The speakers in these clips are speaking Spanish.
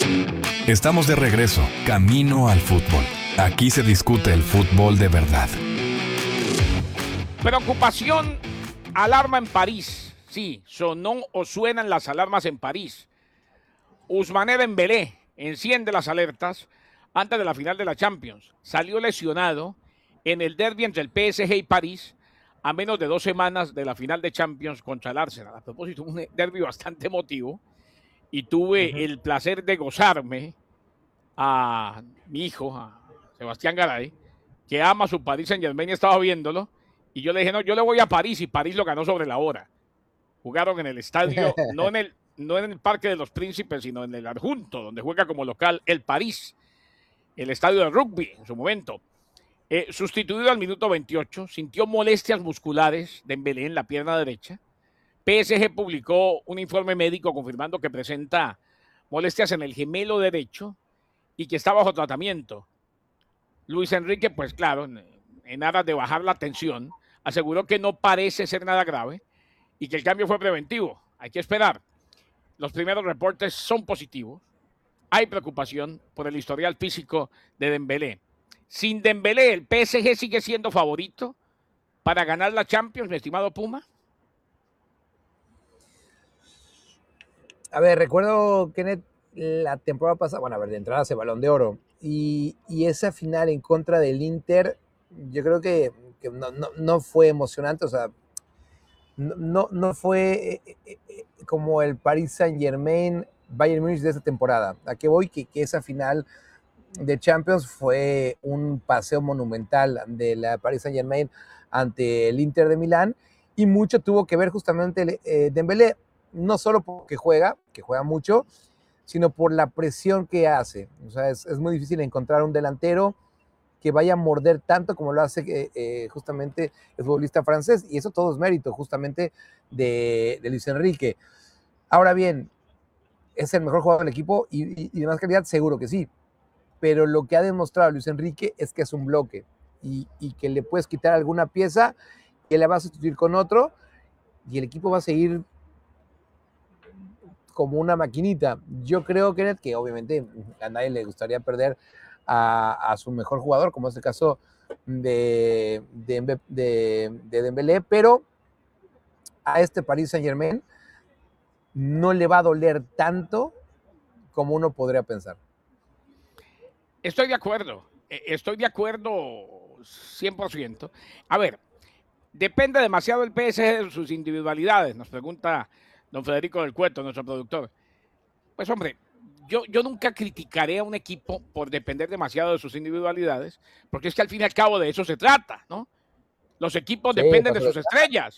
Estamos de regreso, camino al fútbol. Aquí se discute el fútbol de verdad. Preocupación, alarma en París. Sí, sonó o suenan las alarmas en París. Ousmane Dembélé enciende las alertas antes de la final de la Champions. Salió lesionado en el derbi entre el PSG y París a menos de 2 semanas de la final de Champions contra el Arsenal. A propósito, un derbi bastante emotivo y tuve el placer de gozarme a mi hijo, a Sebastián Garay, que ama su Paris Saint-Germain y estaba viéndolo. Y yo le dije, no, yo le voy a París y París lo ganó sobre la hora. Jugaron en el estadio, no en el Parque de los Príncipes, sino en el adjunto, donde juega como local el París, el estadio de rugby en su momento. Sustituido al minuto 28, sintió molestias musculares de Dembélé en la pierna derecha. PSG publicó un informe médico confirmando que presenta molestias en el gemelo derecho y que está bajo tratamiento. Luis Enrique, pues claro, en aras de bajar la tensión, aseguró que no parece ser nada grave y que el cambio fue preventivo. Hay que esperar. Los primeros reportes son positivos. Hay preocupación por el historial físico de Dembélé. Sin Dembélé, ¿el PSG sigue siendo favorito para ganar la Champions, mi estimado Puma? A ver, recuerdo, Kenneth, la temporada pasada, bueno, a ver, de entrada hace Balón de Oro, y esa final en contra del Inter, yo creo que no fue emocionante, o sea, no fue como el Paris Saint-Germain, Bayern Múnich de esa temporada. ¿A qué voy? Que esa final de Champions fue un paseo monumental de la Paris Saint-Germain ante el Inter de Milán, y mucho tuvo que ver justamente Dembélé, no solo porque que juega mucho, sino por la presión que hace. O sea, es muy difícil encontrar un delantero que vaya a morder tanto como lo hace justamente el futbolista francés, y eso todo es mérito justamente de Luis Enrique. Ahora bien, ¿es el mejor jugador del equipo y de más calidad? Seguro que sí, pero lo que ha demostrado Luis Enrique es que es un bloque y que le puedes quitar alguna pieza, que la vas a sustituir con otro y el equipo va a seguir como una maquinita. Yo creo, Kenneth, que obviamente a nadie le gustaría perder a su mejor jugador, como es el caso de Dembélé, pero a este Paris Saint-Germain no le va a doler tanto como uno podría pensar. Estoy de acuerdo 100%. A ver, depende demasiado el PSG de sus individualidades, nos pregunta don Federico del Cueto, nuestro productor. Pues hombre, yo nunca criticaré a un equipo por depender demasiado de sus individualidades, porque es que al fin y al cabo de eso se trata, ¿no? Los equipos dependen de sus estrellas.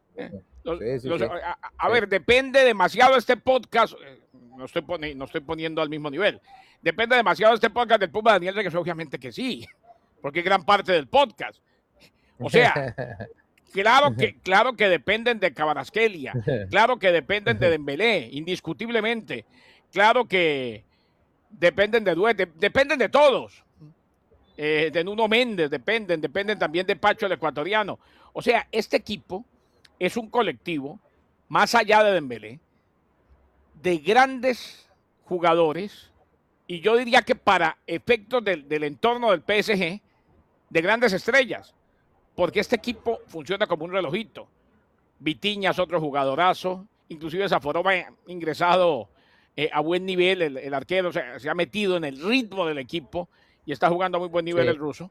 A ver, depende demasiado este podcast, no estoy poniendo al mismo nivel. Depende demasiado este podcast del Puma Daniel Regues, obviamente que sí, porque es gran parte del podcast. O sea, claro que dependen de Kvaratskhelia, claro que dependen de Dembélé, indiscutiblemente. Claro que dependen de Duete, dependen de todos. De Nuno Méndez dependen también de Pacho el ecuatoriano. O sea, este equipo es un colectivo, más allá de Dembélé, de grandes jugadores, y yo diría que para efectos del entorno del PSG, de grandes estrellas, porque este equipo funciona como un relojito. Vitinha es otro jugadorazo, inclusive Saforov ha ingresado a buen nivel, el arquero se ha metido en el ritmo del equipo y está jugando a muy buen nivel el ruso.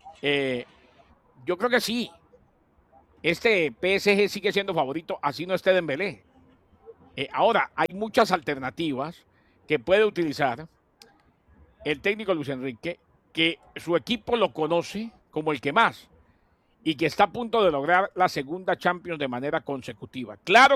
Yo creo que sí, este PSG sigue siendo favorito, así no esté Dembélé. Ahora, hay muchas alternativas que puede utilizar el técnico Luis Enrique, que su equipo lo conoce como el que más y que está a punto de lograr la segunda Champions de manera consecutiva. Claro